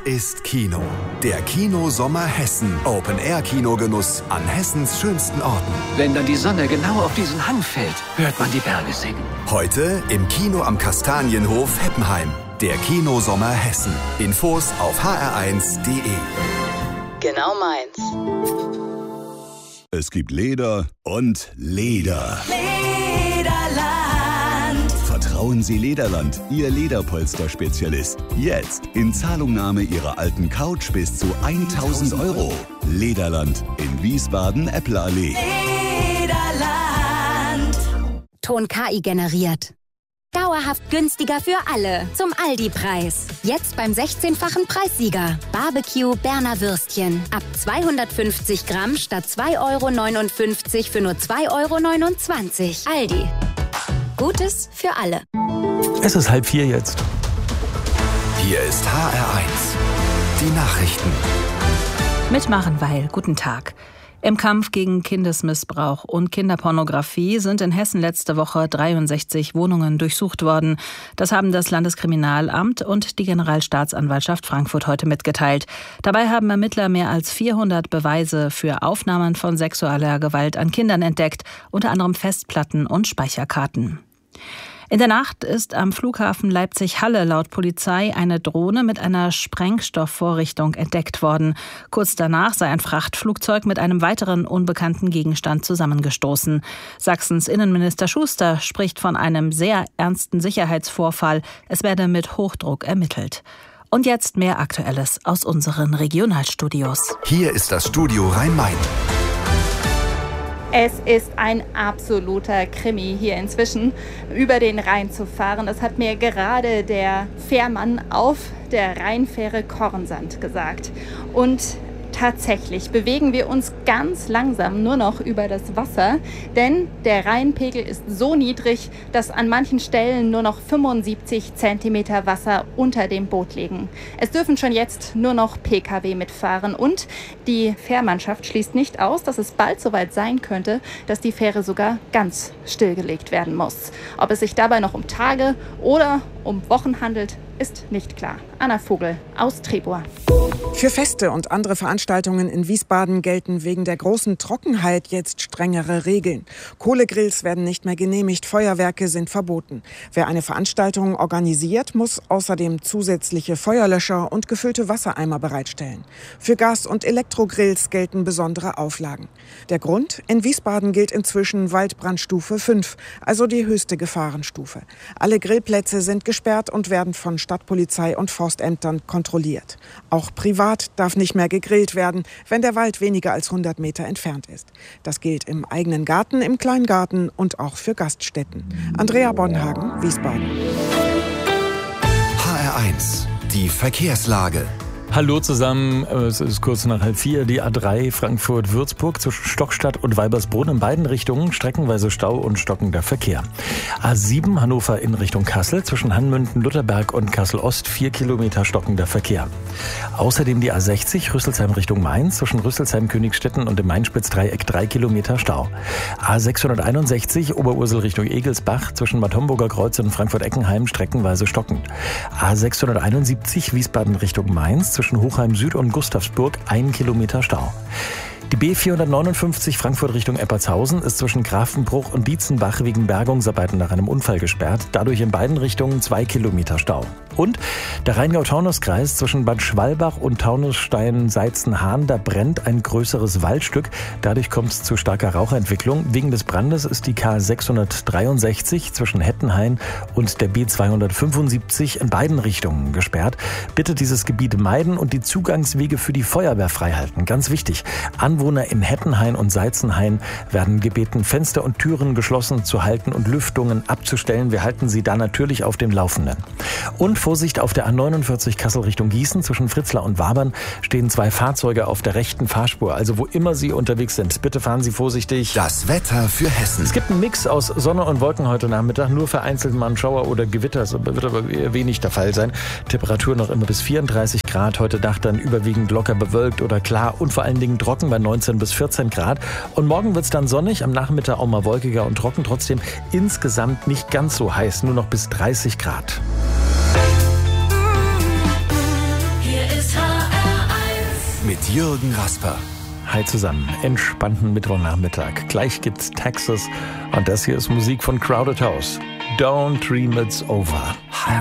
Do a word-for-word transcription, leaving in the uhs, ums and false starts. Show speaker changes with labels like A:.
A: ist Kino. Der Kino-Sommer Hessen. Open-Air-Kinogenuss an Hessens schönsten Orten.
B: Wenn dann die Sonne genau auf diesen Hang fällt, hört man die Berge singen.
A: Heute im Kino am Kastanienhof Heppenheim. Der Kino-Sommer Hessen. Infos auf h r eins punkt d e.
C: Genau meins.
D: Es gibt Leder und Leder.
C: Lederland.
D: Vertrauen Sie Lederland, Ihr Lederpolster-Spezialist. Jetzt in Zahlungnahme Ihrer alten Couch bis zu tausend Euro. Lederland in Wiesbaden-Eppelallee.
C: Lederland.
E: Ton K I generiert. Dauerhaft günstiger für alle. Zum Aldi-Preis. Jetzt beim sechzehnfachen Preissieger. Barbecue Berner Würstchen. Ab zweihundertfünfzig Gramm statt zwei Euro neunundfünfzig für nur zwei Euro neunundzwanzig. Aldi. Gutes für alle.
F: Es ist halb vier jetzt.
A: Hier ist H R eins. Die Nachrichten.
G: Mitmachen, weil. Guten Tag. Im Kampf gegen Kindesmissbrauch und Kinderpornografie sind in Hessen letzte Woche dreiundsechzig Wohnungen durchsucht worden. Das haben das Landeskriminalamt und die Generalstaatsanwaltschaft Frankfurt heute mitgeteilt. Dabei haben Ermittler mehr als vierhundert Beweise für Aufnahmen von sexueller Gewalt an Kindern entdeckt, unter anderem Festplatten und Speicherkarten. In der Nacht ist am Flughafen Leipzig-Halle laut Polizei eine Drohne mit einer Sprengstoffvorrichtung entdeckt worden. Kurz danach sei ein Frachtflugzeug mit einem weiteren unbekannten Gegenstand zusammengestoßen. Sachsens Innenminister Schuster spricht von einem sehr ernsten Sicherheitsvorfall. Es werde mit Hochdruck ermittelt. Und jetzt mehr Aktuelles aus unseren Regionalstudios.
A: Hier ist das Studio Rhein-Main.
H: Es ist ein absoluter Krimi, hier inzwischen über den Rhein zu fahren. Das hat mir gerade der Fährmann auf der Rheinfähre Kornsand gesagt. Und tatsächlich bewegen wir uns ganz langsam nur noch über das Wasser, denn der Rheinpegel ist so niedrig, dass an manchen Stellen nur noch fünfundsiebzig Zentimeter Wasser unter dem Boot liegen. Es dürfen schon jetzt nur noch P K W mitfahren und die Fährmannschaft schließt nicht aus, dass es bald soweit sein könnte, dass die Fähre sogar ganz stillgelegt werden muss. Ob es sich dabei noch um Tage oder um Wochen handelt, ist nicht klar. Anna Vogel aus Trebur.
I: Für Feste und andere Veranstaltungen in Wiesbaden gelten wegen der großen Trockenheit jetzt strengere Regeln. Kohlegrills werden nicht mehr genehmigt, Feuerwerke sind verboten. Wer eine Veranstaltung organisiert, muss außerdem zusätzliche Feuerlöscher und gefüllte Wassereimer bereitstellen. Für Gas- und Elektrogrills gelten besondere Auflagen. Der Grund? In Wiesbaden gilt inzwischen Waldbrandstufe fünf, also die höchste Gefahrenstufe. Alle Grillplätze sind gesperrt und werden von Stadtpolizei und Forstämtern kontrolliert. Auch privat darf nicht mehr gegrillt werden, wenn der Wald weniger als hundert Meter entfernt ist. Das gilt im eigenen Garten, im Kleingarten und auch für Gaststätten. Andrea Bonhagen, Wiesbaden.
A: H R eins. Die Verkehrslage.
F: Hallo zusammen, es ist kurz nach halb vier, die A drei Frankfurt-Würzburg zwischen Stockstadt und Weibersbrunn in beiden Richtungen, streckenweise Stau und stockender Verkehr. A sieben Hannover in Richtung Kassel zwischen Hanmünden, Lutherberg und Kassel-Ost, vier Kilometer stockender Verkehr. Außerdem die A sechzig Rüsselsheim Richtung Mainz zwischen Rüsselsheim, Königstetten und dem Main-Spitz-Dreieck, drei Kilometer Stau. A sechshunderteinundsechzig Oberursel Richtung Egelsbach zwischen Bad Homburger Kreuz und Frankfurt-Eckenheim streckenweise stockend. A sechshunderteinundsiebzig Wiesbaden Richtung Mainz zwischen Hochheim Süd und Gustavsburg, ein Kilometer Stau. Die B vierhundertneunundfünfzig Frankfurt Richtung Eppertshausen ist zwischen Grafenbruch und Dietzenbach wegen Bergungsarbeiten nach einem Unfall gesperrt. Dadurch in beiden Richtungen zwei Kilometer Stau. Und der Rheingau-Taunus-Kreis zwischen Bad Schwalbach und Taunusstein-Seizenhahn, da brennt ein größeres Waldstück. Dadurch kommt es zu starker Rauchentwicklung. Wegen des Brandes ist die K sechshundertdreiundsechzig zwischen Hettenhain und der B zweihundertfünfundsiebzig in beiden Richtungen gesperrt. Bitte dieses Gebiet meiden und die Zugangswege für die Feuerwehr freihalten. Ganz wichtig. Anwohner in Hettenhain und Seizenhain werden gebeten, Fenster und Türen geschlossen zu halten und Lüftungen abzustellen. Wir halten Sie da natürlich auf dem Laufenden. Und Vorsicht auf der A neunundvierzig Kassel Richtung Gießen zwischen Fritzlar und Wabern stehen zwei Fahrzeuge auf der rechten Fahrspur. Also wo immer Sie unterwegs sind, bitte fahren Sie vorsichtig.
A: Das Wetter für Hessen.
F: Es gibt einen Mix aus Sonne und Wolken heute Nachmittag. Nur vereinzelt mal ein Schauer oder Gewitter. Das wird aber eher wenig der Fall sein. Temperatur noch immer bis vierunddreißig Grad. Heute Nacht dann überwiegend locker bewölkt oder klar und vor allen Dingen trocken bei neunzehn bis vierzehn Grad. Und morgen wird es dann sonnig, am Nachmittag auch mal wolkiger und trocken. Trotzdem insgesamt nicht ganz so heiß, nur noch bis dreißig Grad.
C: Hier ist
A: Jürgen Rasper.
F: Hi zusammen, entspannten Mittwochnachmittag. Gleich gibt's Texas und das hier ist Musik von Crowded House. Don't dream it's over.